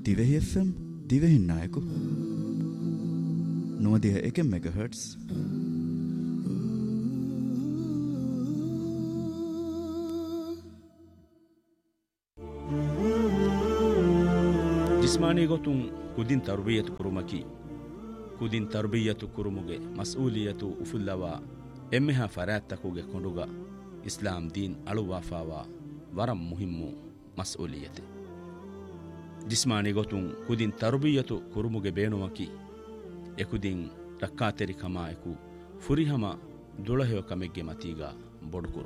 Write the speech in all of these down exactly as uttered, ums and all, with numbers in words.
ದಿವೆಹಿ F M ದಿವೆಹಿ Nayak ನೂದಿಹ ಏಕೆ megahertz. ಜಿಸ್ಮಾನಿ ಗೊತ್ತುಂ ಕುದಿನ್ ತರ್ಬಿಯತು ಕುರುಮಕಿ ಕುದಿನ್ ತರ್ಬಿಯತು ಕುರುಮುಗೆ ಮಸ್ಊಲಿಯತು ಉಫುಲ್ಲವ ಎಮ್ಮೆಹ ಫರಾತ್ತಕುಗೆ ಕೊಂಡುಗ ಇಸ್ಲಾಂ ದೀನ್ ಅಳುವಾಫಾವ ವರಂ ಮುಹಿಮ್ಮು ಮಸ್ಊಲಿಯತೆ. ಜಿಸ್ಮಾನಿ ಗೊತ್ತುಂ ಕುದಿನ್ ತರ್ಬಿಯತು ಕುರುಮುಗೆ ಬೇಣುವಕಿ ಎಕುದಿನ್ ರಕ್ಕಾತೆರಿ ಕಮಾಯಕು ಫುರಿಹಮ ದುಳಹೆವ ಕಮೆಗ್ಗೆ ಮತೀಗ ಬೊಡುಕುರು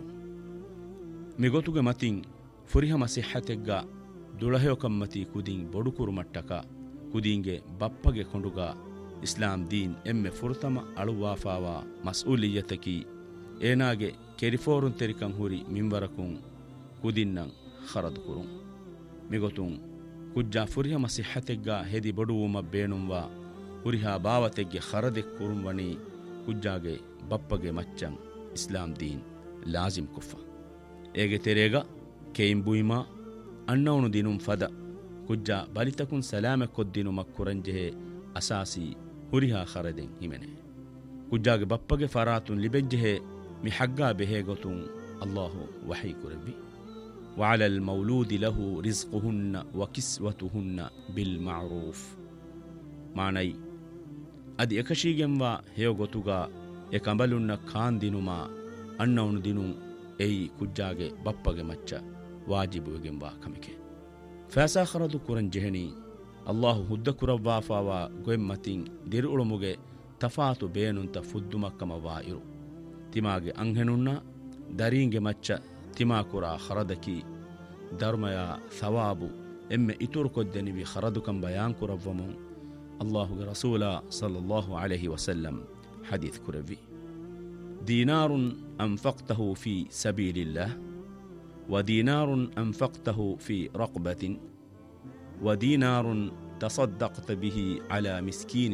ಮಿಗೊತುಗೆ ಮತಿನ್ ಫುರಿಹಮ ಸಿಹತೆಗ್ಗ ದುಳಹೆವ ಕಮ್ಮತಿ ಕುದಿನ್ ಬೊಡುಕುರು ಮಟ್ಟಕ ಕುದಿಂಗೆ ಬಪ್ಪಗೆ ಕೊಂಡುಗ ಇಸ್ಲಾಂ ದೀನ್ ಎಮ್ಮೆ ಫುರ್ತಮ ಅಳುವಾಫಾವ ಮಸ್ಊಲಿಯತಕಿ ಏನಾಗೆ ಕೆರಿಫೋರುನ್ ತೆರಿಕಂ ಹುರಿ ಮಿಂವರಕುಂ ಕುದಿನ್ನಂ ಖರದುಕುರು ಮಿಗೊತುಂ ಕುಜ್ಜಾ ಫುರಿಹಮ ಸಿಹತೆಗ್ಗ ಹೆದಿ ಬೊಡುವುಮ ಬೇಣುಂವ ಹುರಿಹಾ ಬಾವತೆಗ್ಗೆ ಖರದೆಕ್ ಕುರುಂವಣಿ ಕುಜ್ಜಾಗೆ ಬಪ್ಪಗೆ ಮಚ್ಚಂ ಇಸ್ಲಾಂ ದೀನ್ ಲಾಜಿಮ್ ಕುಫ್ಫ ಏಗೆ ತೆರೇಗ ಕೇಯಿಂ ಬುಯಿಮಾ ಅನ್ನವನು ದಿನುಂ ಫದ ಕುಜ್ಜಾ ಬಲಿತಕುನ್ ಸಲಾಮೆ ಕೊದ್ದಿನು ಮಕ್ಕುರಂಜೆಹೆ ಅಸಾಸಿ ಹುರಿಹಾ ಖರದೆಂ ಹಿಮೆನೆ ಕುಜ್ಜಾಗೆ ಬಪ್ಪಗೆ ಫರಾತುನ್ ಲಿಬೆಜ್ಜೆಹೆ ಮಿ ಹಗ್ಗಾ ಬೆಹೆ ಗೊತುಂ ಅಲ್ಲಾಹು ವಹಿ ಕುರವಿ وعلى المولود له رزقهن وكسوتهن بالمعروف ಮಾನೈ ಅದಿ ಎಕಶೀಗೆಂವಾ ಹೇಯೋ ಗೊತುಗ ಎಕಂಬಲುನ್ನ ಖಾನ್ ದಿನುಮಾ ಅನ್ನವನು ದಿನು ಏಯಿ ಕುಜ್ಜಾಗೆ ಬಪ್ಪಗೆ ಮಚ್ಚ ವಾಜಿಬುವೆಗೆಂವಾ ಕಮಿಕೆ ಫಾಸಾ ಖರದು ಕುರನ್ ಜೆಹನಿ ಅಲ್ಲಾಹು ಹುದ್ದ ಕುರವ್ವಾಫಾವ ಗೊೆಮ್ಮತಿನ್ ದಿರುಳುಮುಗೆ ತಫಾತು ಬೇನುಂತ ಫುದ್ದುಮಕ್ಕಮವಾ ಇರು ತಿಮಾಗೆ ಅಂಹೆನುನ್ನ ದರೀಂಗೆ ಮಚ್ಚ ತಿಮಾಕುರ ಖರದಕಿ ಧರ್ಮಯ ಸವಾಬು ಎಮ್ಮೆ ಇತುರು ಕೊದ್ದೆನಿವಿ ಖರದುಕಂ ಬಯಾನ್ ಕುರವ್ವಮು ಅಲ್ಲಾಹುಗೆ ರಸೂಲ ಸಲ್ಲಲ್ಲಾಹು ಅಲೈಹಿ ವಸಲ್ಲಂ ಹದೀತ್ ಕುರವಿ ದೀನಾರುನ್ ಅಂಫಕ್ತಹು ಫಿ ಸಬೀಲಿಲ್ಲಾಹ್ ودينار أنفقته في رقبة ودينار تصدقت به على مسكين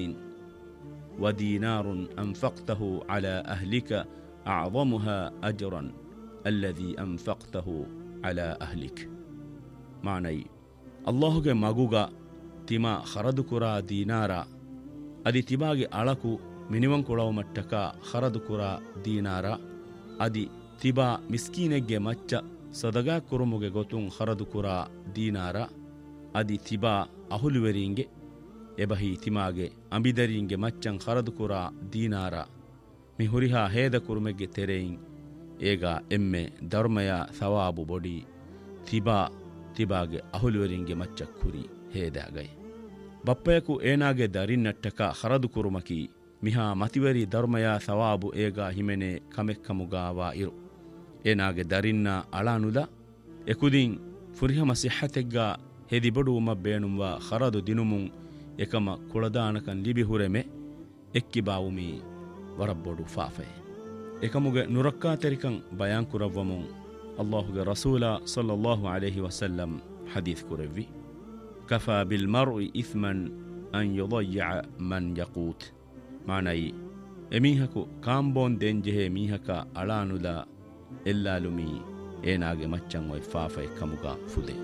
ودينار أنفقته على أهلك أعظمها أجرا الذي أنفقته على أهلك معني الله مغوغا تما خردكرا دينارا أدي تباغي ألكو منيوان كلاو متكا خردكرا دينارا أدي تبا مسكينك مچ ಸದಗಾ ಕುರುಮುಗೆ ಗೊತುಂ ಖರದುಕುರ ದೀನಾರ ಅದಿ ತಿಬಾ ಅಹುಲುವೆರಿಂಗೆ ಎಬಹಿ ತಿಮಾಗೆ ಅಂಬಿದರಿಂಗೆ ಮಚ್ಚಂ ಖರದುಕುರ ದೀನಾರ ಮಿ ಹುರಿಹಾ ಹೇದ ಕುರುಮೆಗೆ ತೆರೆಯಿಂ ಏಗ ಎಮ್ಮೆ ಧರ್ಮಯ ಸವಾಬು ಬೊಡಿ ತಿಬಾ ತಿಬಾಗೆ ಅಹುಲುವೆರಿಂಗೆ ಮಚ್ಚ ಕುರಿ ಹೇದಾಗೈ ಬಪ್ಪಯಕು ಏನಾಗೆ ದರಿನ್ನಟ್ಟಕ ಖರದು ಕುರುಮಕಿ ಮಿಹಾ ಮತಿವರಿ ಧರ್ಮಯ ಸವಾಬು ಏಗ ಹಿಮೆನೆ ಕಮೆಕ್ಕಮುಗಾವಾ ಇರು ಏನಾಗೆ ದರಿನ್ನ ಅಳಾನುದ ಎಕುದಿನ್ ಫುರಿಹಮ ಸಿಹತೆಗ್ಗ ಹೆದಿ ಬಡುವುಮ ಬೇಣುವ ಖರದು ದಿನುಮುಂ ಎಕಮ ಕುಳದಾನಕನ್ ಲಿಬಿ ಹುರೆಮೆ ಎಕ್ಕಿ ಬಾವುಮಿ ವರಬ್ಬೊಡು ಫಾಫೆ ಎಕಮುಗೆ ನುರಕ್ಕಾ ತೆರಿಕಂ ಬಯಾನ್ ಕುರವ್ವಮುಂ ಅಲ್ಲಾಹುಗೆ ರಸೂಲ ಸಲ್ಲಲ್ಲಾಹು ಅಲೈಹಿ ವಸಲ್ಲಂ ಹದೀಸ್ ಕುರವ್ವಿ ಕಫಾ ಬಿಲ್ ಮರ್ಇ ಇಸ್ಮನ್ ಅನ್ ಯುದಯ್ಯ ಮನ್ ಯಕೂತ್ ಮಾನೈ ಎಮೀಹಕು ಕಾಂಬೋನ್ ದೆಂಜೆಹೆ ಮೀಹಕ ಅಳಾನುದ ಎಲ್ಲಾಲುಮಿ ಏನಾಗೆ ಮಚ್ಚಂ ವೈ ಫಾಫೆ ಕಮುಗ ಫುದೆ